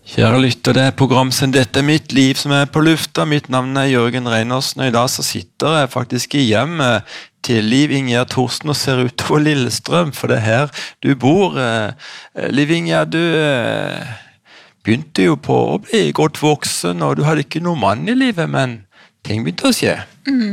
Kjære lytter, det program som dette mitt liv som på lufta. Mitt navn Jørgen Reinersen, og i dag så sitter jeg faktisk i hjemmet til Liv Ingjerd Thorsen og ser utover Lillestrøm, for det her du bor. Liv Ingjerd, du begynte jo på å bli godt voksen, og du hadde ikke noen mann i livet, men ting begynte å skje.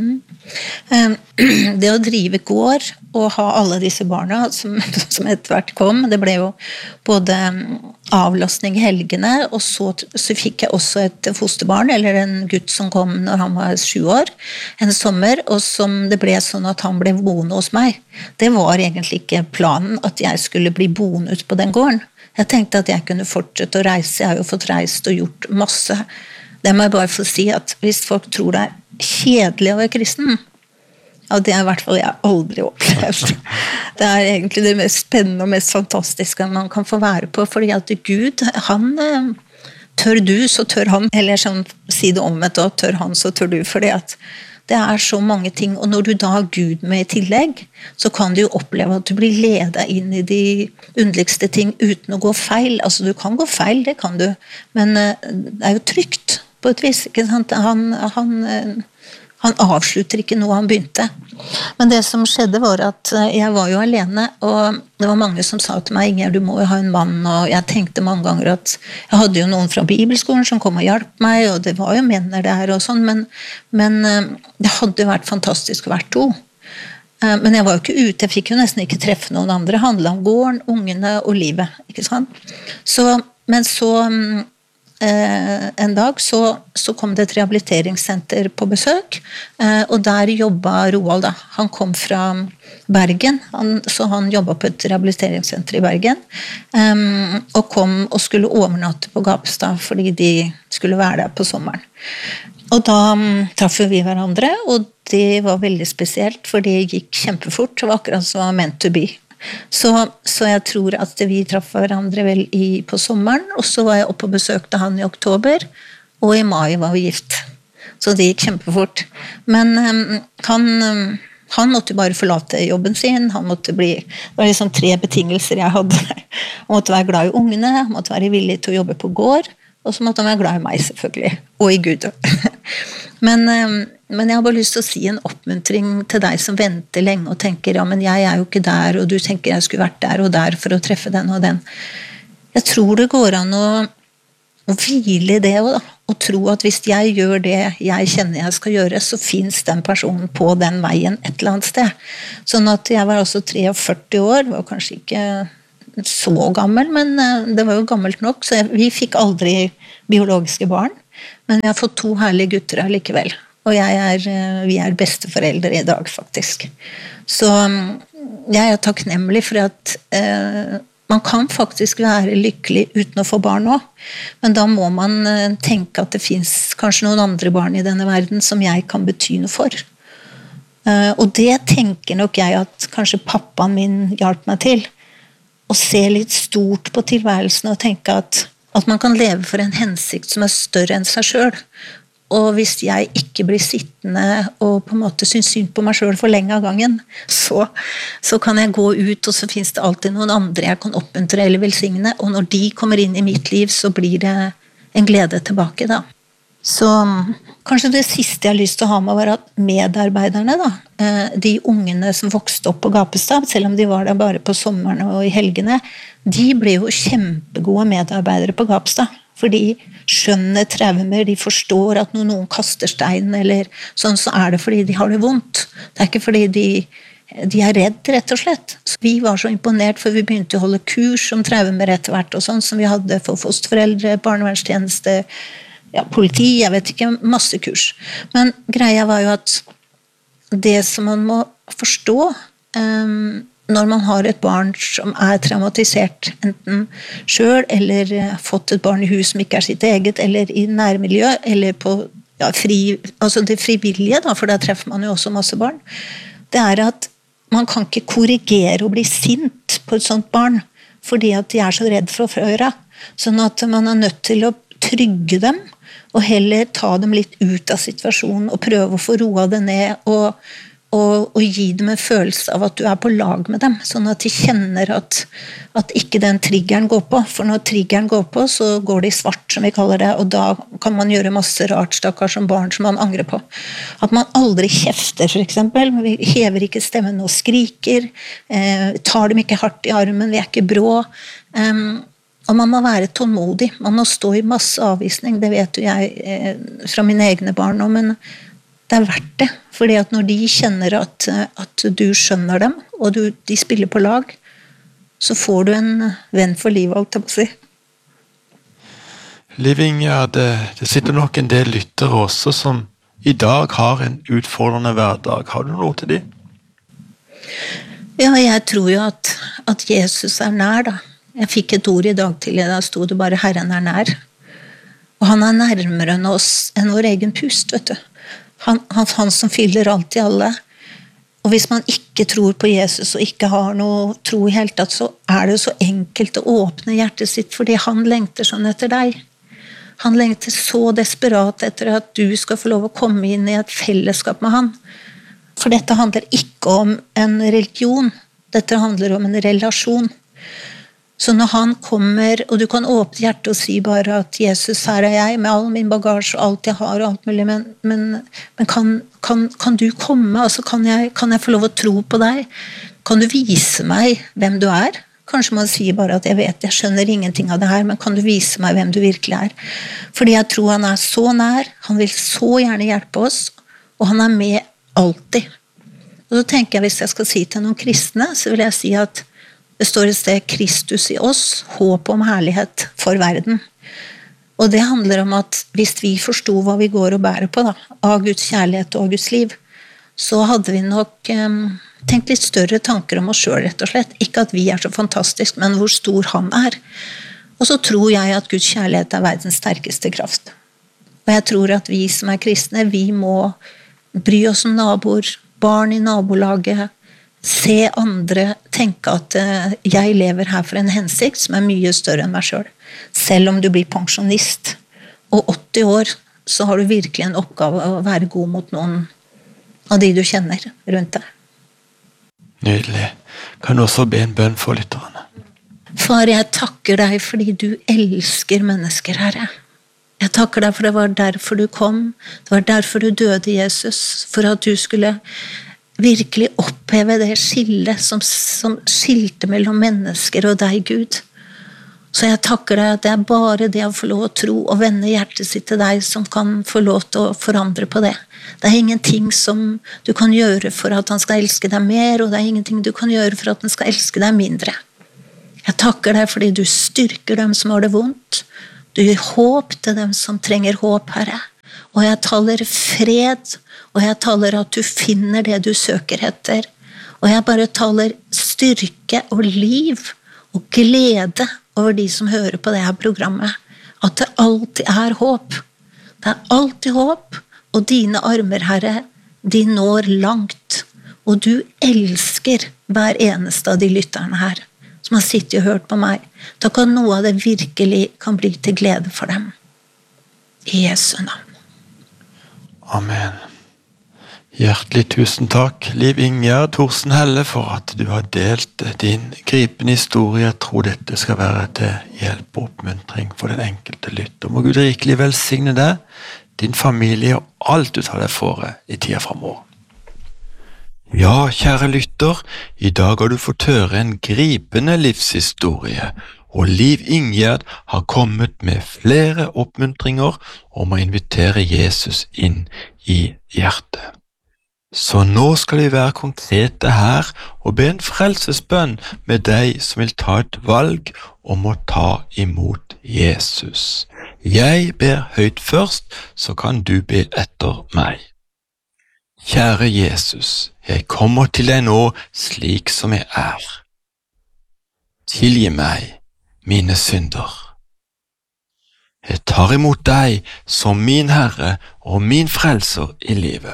Det å drive gård og ha alle disse barna som etter hvert kom, det ble jo både avlastning i helgene, og så fikk jeg også et fosterbarn, eller en gutt som kom når han var 7 år, en sommer, og som det ble sånn at han ble boende hos meg. Det var egentlig ikke planen at jeg skulle bli boende ut på den gården. Jeg tenkte at jeg kunne fortsette å reise, jeg har jo fått reist og gjort masse. Det må jeg bare få si at hvis folk tror det kjedelig å være kristen, ja, det i hvert fall jeg aldri opplevd. Det egentlig det mest spennende og mest fantastiske man kan få være på, fordi at Gud, han tør du, så tør han, eller sånn, si det omvendt, tør han, så tør du, fordi at det så mange ting, og når du da har Gud med i tillegg, så kan du jo oppleve at du blir ledet inn i de underligste ting uten å gå feil. Altså, du kan gå feil, det kan du, men det jo trygt på et vis, ikke sant? Han avslutter ikke noe han begynte. Men det som skjedde var at jeg var jo alene, og det var mange som sa til meg, Ingjerd, du må jo ha en mann, og jeg tenkte mange ganger at jeg hadde jo noen fra bibelskolen som kom og hjalp meg, og det var jo menner der og sånn, men det hadde jo vært fantastisk å være 2. Men jeg var jo ikke ute, jeg fikk jo nesten ikke treffe noen andre, det handlet om gården, ungene og livet, ikke sant? Men så en dag så kom det et rehabiliteringssenter på besøk, og der jobbet Roald da. Han kom fra Bergen, så han jobbet på et rehabiliteringssenter i Bergen, og kom og skulle overnatte på Gapstad, fordi de skulle være der på sommeren. Og da traff vi hverandre, og det var veldig spesielt, for det gikk kjempefort, det var akkurat som var meant to be. Så jeg tror at vi traff hverandre vel på sommeren, og så var jeg oppe og besøkte han i oktober, og i mai var vi gift. Så det gikk kjempefort. Men han måtte bare forlate jobben sin, det var liksom 3 betingelser jeg hadde. Han måtte være glad i ungene, han måtte være villig til å jobbe på gård, og så måtte han være glad i meg selvfølgelig, og i Gud. Men jeg har bare lyst til å si en oppmuntring til deg som venter lenge og tenker, ja, men jeg jo ikke der, og du tenker jeg skulle vært der og der for å treffe den og den. Jeg tror det går an å hvile i det, og tro at hvis jeg gjør det jeg kjenner jeg skal gjøre, så finnes den personen på den veien et eller annet sted. Sånn at jeg var også 43 år, var kanskje ikke så gammel, men det var jo gammelt nok, så vi fikk aldri biologiske barn, men vi har fått 2 herlige gutter allikevel. Og vi besteforeldre i dag, faktisk. Så jeg takknemlig for at man kan faktisk være lykkelig uten å få barn også. Men da må man tenke at det finnes kanskje noen andre barn i denne verden som jeg kan bety noe for. Og det tenker nok jeg at kanskje pappaen min hjalp meg til. Å se litt stort på tilværelsen og tenke at man kan leve for en hensikt som større enn seg selv. Og hvis jeg ikke blir sittende og på en måte synes synd på meg selv for lenge av gangen, så kan jeg gå ut, og så finnes det alltid noen andre jeg kan oppmuntre eller velsigne, og når de kommer inn i mitt liv, så blir det en glede tilbake da. Så kanskje det siste jeg har lyst til å ha med var at medarbeiderne da, de ungene som vokste opp på Gapestad, selv om de var der bare på sommeren og i helgene, de ble jo kjempegode medarbeidere på Gapestad. For de skjønner traumer, de forstår at når noen kaster stein, eller sånn, så det fordi de har det vondt. Det ikke fordi de redd, rett og slett. Så vi var så imponert, for vi begynte å holde kurs om traumer etter hvert, og sånn, som vi hadde for fosterforeldre, barnevernstjeneste, ja, politi, jeg vet ikke, masse kurs. Men greia var jo at det som man må forstå, når man har et barn som traumatisert, enten selv, eller fått et barn i hus som ikke sitt eget, eller i nærmiljø, eller på altså det frivillige, da, for da treffer man jo også masse barn, det at man kan ikke korrigere og bli sint på et sånt barn, fordi at de så redd for å føre. Sånn at man nødt til å trygge dem, og heller ta dem litt ut av situasjonen, og prøve å få roa det ned, og gi dem en følelse av at du på lag med dem, sånn at de kjenner at ikke den triggeren går på. For når triggeren går på, så går det i svart, som vi kaller det, og da kan man gjøre masse rart, stakkars som barn, som man angrer på. At man aldri kjefter, for eksempel. Vi hever ikke stemmen og skriker, tar dem ikke hardt i armen, vi ikke brå. Og man må være tålmodig, man må stå i masse avvisning, det vet jo jeg fra mine egne barn nå, men det verdt det, fordi at når de kjenner at du skjønner dem, og de spiller på lag, så får du en venn for livet, alt jeg må si. Liv Inger, det sitter nok en del lyttere også som i dag har en utfordrende hverdag. Har du noe til dem? Ja, jeg tror jo at Jesus nær da. Jeg fikk et ord i dag tidlig, da stod det bare Herren nær. Og han nærmere enn oss, enn vår egen pust, vet du. Han som fyller alt i alle. Og hvis man ikke tror på Jesus og ikke har noe tro i helt tatt, så det så enkelt å åpne hjertet sitt, fordi han lengter sånn etter deg. Han lengter så desperat etter at du skal få lov å komme inn i et fellesskap med han. For dette handler ikke om en religion, dette handler om en relasjon. Så når han kommer, og du kan åpne hjertet og si bare at Jesus, her jeg, med all min bagasje og alt jeg har og alt mulig, men kan du komme, altså kan jeg få lov å tro på deg? Kan du vise meg hvem du Kanskje man sier bare at jeg skjønner ingenting av det her, men kan du vise meg hvem du virkelig Fordi jeg tror han så nær, han vil så gjerne hjelpe oss, og han med alltid. Og så tenker jeg, hvis jeg skal si til noen kristne, så vil jeg si at det står et sted Kristus i oss, håp om herlighet for verden. Og det handler om at hvis vi forstod hva vi går og bærer på da, av Guds kjærlighet og Guds liv, så hadde vi nok tenkt litt større tanker om oss selv, rett og slett. Ikke at vi så fantastisk, men hvor stor han Og så tror jeg at Guds kjærlighet verdens sterkeste kraft. Og jeg tror at vi som kristne, vi må bry oss om naboer, barn i nabolaget, se andre, tenke at jeg lever her for en hensikt som mye større enn meg selv. Selv om du blir pensjonist og 80 år, så har du virkelig en oppgave å være god mot noen av de du kjenner rundt deg. Nydelig. Kan du også be en bønn for lytterne? Far, jeg takker deg fordi du elsker mennesker, Herre. Jeg takker deg for det var derfor du kom, det var derfor du døde, Jesus, for at du skulle virkelig oppheve det skillet som skilte mellom mennesker og deg, Gud. Så jeg takker deg at det bare det å få lov å tro og vende hjertet sitt til deg som kan få lov til å forandre på det. Det ingenting som du kan gjøre for at han skal elske deg mer, og det ingenting du kan gjøre for at han skal elske deg mindre. Jeg takker deg fordi du styrker dem som har det vondt. Du gir håp til dem som trenger håp, Herre. Og jeg taler fred, og jeg taler at du finner det du søker etter. Og jeg bare taler styrke og liv og glede over de som hører på det her programmet. At det alltid håp. Det alltid håp, og dine armer, Herre, de når langt. Og du elsker hver eneste av de lytterne her, som har sittet og hørt på meg. Da kan noe av det virkelig kan bli til glede for dem. I Jesu navn. Amen. Hjertelig tusen takk, Liv Inger Thorsen Helle, for at du har delt din gripende historie. Jeg tror dette skal være til hjelp og oppmuntring for den enkelte lytter. Må Gud rikelig velsigne deg, din familie og alt du tar deg for i tida fremover. Ja, kjære lytter, i dag har du fått høre en gripende livshistorie, og Liv Inger har kommet med flere oppmuntringer om å invitere Jesus inn i hjertet. Så nå skal vi være konkrete her og be en frelsesbønn med deg som vil ta et valg om å ta imot Jesus. Jeg ber høyt først, så kan du be etter meg. Kjære Jesus, jeg kommer til deg nå slik som jeg er. Tilgi meg mine synder. Jeg tar imot deg som min Herre og min frelser i livet.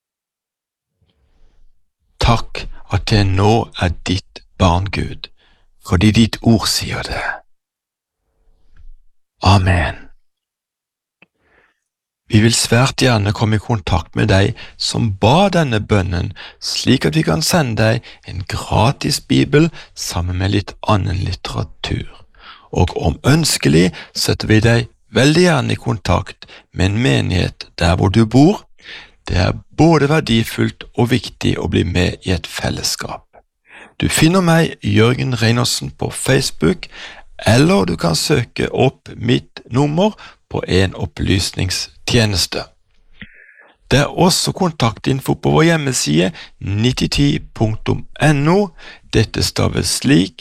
Takk at jeg nå ditt barn, Gud, fordi ditt ord sier det. Amen. Vi vil svært gjerne komme i kontakt med deg som ba denne bønnen, slik at vi kan sende deg en gratis bibel sammen med litt annen litteratur. Og om ønskelig setter vi deg veldig gjerne i kontakt med en menighet der hvor du bor. Det er både verdifullt og viktig å bli med i et fellesskap. Du finner meg, Jørgen Reinersen, på Facebook, eller du kan søke opp mitt nummer på en opplysningstjeneste. Det er også kontaktinfo på vår hjemmeside 90ti.no. Dette staves slik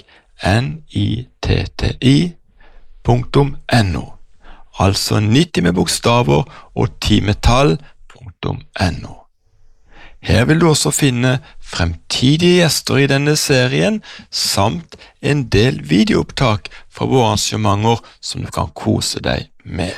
nitti.no, altså 90 med bokstaver og 10 med tall.no. Her vil du også finne fremtidige gjester i denne serien, samt en del videoopptak fra våre arrangementer som du kan kose deg med.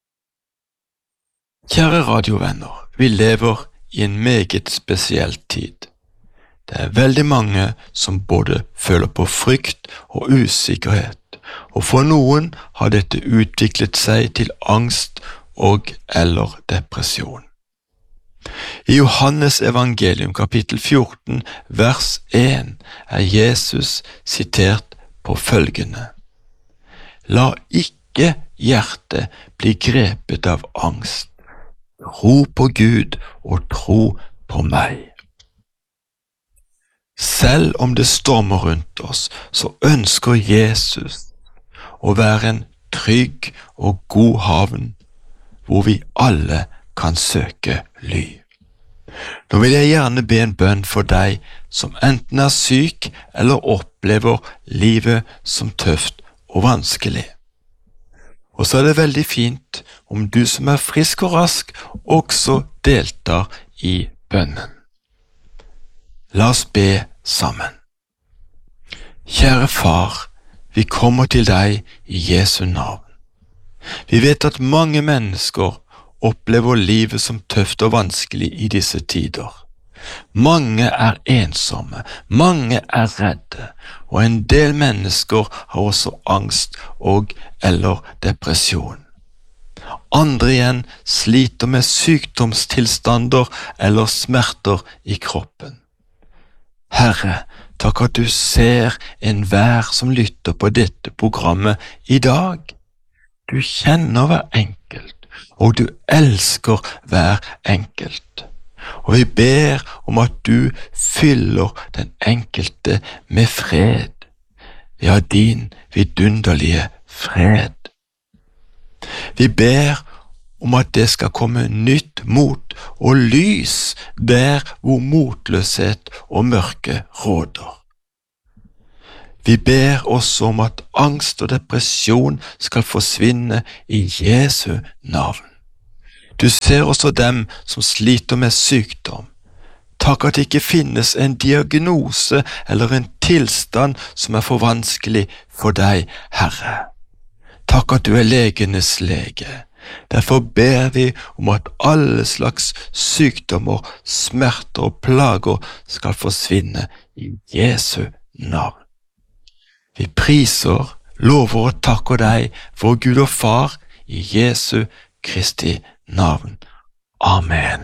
Kjære radiovenner, vi lever i en meget spesiell tid. Det er veldig mange som både føler på frykt og usikkerhet, og for noen har dette utviklet seg til angst og eller depresjon. I Johannes evangelium kapittel 14, vers 1 er Jesus sitert på følgende: La ikke hjertet bli grepet av angst. Tro på Gud og tro på meg. Selv om det stormer rundt oss, så ønsker Jesus å være en trygg og god havn, hvor vi alle kan søke ly. Nå vil jeg gjerne be en bønn for deg som enten er syk eller opplever livet som tøft og vanskelig. Og så er det veldig fint om du som er frisk og rask også deltar i bønnen. La oss be sammen. Kjære far, vi kommer til deg i Jesu navn. Vi vet at mange mennesker opplever livet som tøft og vanskelig i disse tider. Mange er ensomme, mange er redde, og en del mennesker har også angst og eller depresjon. Andre igjen sliter med sykdomstilstander eller smerter i kroppen. Herre, takk at du ser enhver som lytter på dette programmet i dag. Du kjenner hver enkelt, og du elsker hver enkelt. Og vi ber om at du fyller den enkelte med fred. Ja, din vidunderlige fred. Vi ber om at det skal komme nytt mot og lys der hvor motløshet og mørke råder. Vi ber også om at angst og depresjon skal forsvinne i Jesu navn. Du ser også dem som sliter med sykdom. Takk at det ikke finnes en diagnose eller en tilstand som er for vanskelig for deg, Herre. Takk at du er legenes lege. Derfor ber vi om at alle slags sykdommer, smerter og plager skal forsvinne i Jesu navn. Vi priser, lover og takker deg, vår Gud og Far, i Jesu Kristi navn. Amen.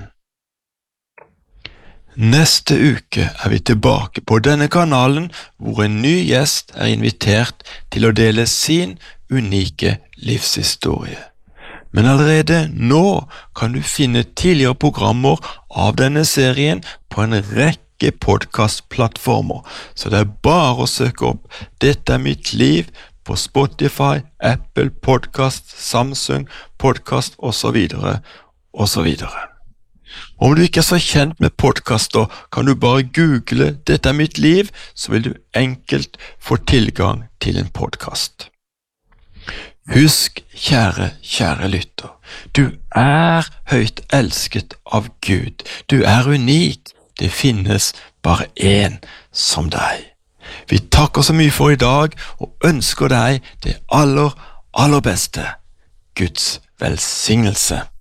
Neste uke er vi tilbake på denne kanalen, hvor en ny gjest er invitert til å dele sin unike livshistorie. Men allerede nå kan du finne tidligere programmer av denne serien på en rekke podcastplattformer, så det er bare å søke opp Dette er mitt liv på Spotify, Apple Podcast, Samsung Podcast osv. osv. Om du ikke er så kjent med podcaster, kan du bare google Dette er mitt liv, så vil du enkelt få tilgang til en podcast. Husk, kjære lytter, du er høyt elsket av Gud. Du er unik. Det finnes bare én som deg. Vi takker så mye for i dag, og ønsker deg det aller, aller beste. Guds velsignelse.